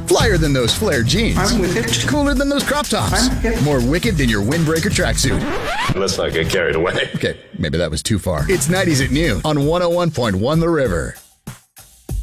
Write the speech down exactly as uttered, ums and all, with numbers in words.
Flyer than those flare jeans. I'm with it. Cooler than those crop tops. I'm hip. More wicked than your windbreaker tracksuit. Let's not get carried away. Okay, maybe that was too far. It's nineties at noon on one oh one point one The River.